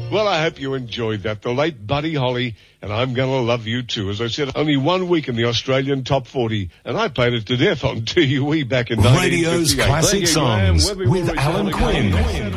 Well, I hope you enjoyed that. The late Buddy Holly, and I'm Gonna Love You Too. As I said, only 1 week in the Australian top 40, and I played it to death on TUE back in 1958. Radio's Classic Songs with Alan Quinn.